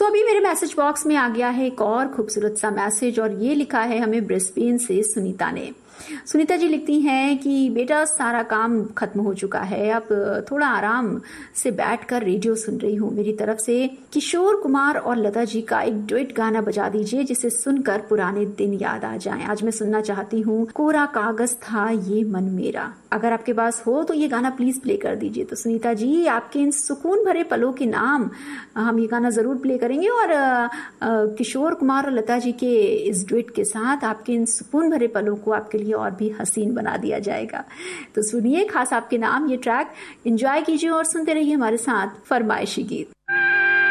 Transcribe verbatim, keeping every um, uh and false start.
सो अभी मेरे message box में आ गया है एक और खूबसूरत सा मैसेज और ये लिखा है हमें ब्रिस्बेन से सुनीता ने। सुनीता जी लिखती हैं कि बेटा सारा काम खत्म हो चुका है, अब थोड़ा आराम से बैठकर रेडियो सुन रही हूँ। मेरी तरफ से किशोर कुमार और लता जी का एक डुएट गाना बजा दीजिए जिसे सुनकर पुराने दिन याद आ जाएं। आज मैं सुनना चाहती हूँ कोरा कागज था ये मन मेरा। अगर आपके पास हो तो ये गाना प्लीज प्ले कर दीजिए। तो सुनीता जी आपके इन सुकून भरे पलों के नाम हम ये गाना जरूर प्ले करेंगे और किशोर कुमार और लता जी के इस डुएट के साथ आपके इन सुकून भरे पलों को आपके लिए और भी हसीन बना दिया जाएगा। तो सुनिए, खास आपके नाम ये ट्रैक एंजॉय कीजिए और सुनते रहिए हमारे साथ फरमाइशी गीत।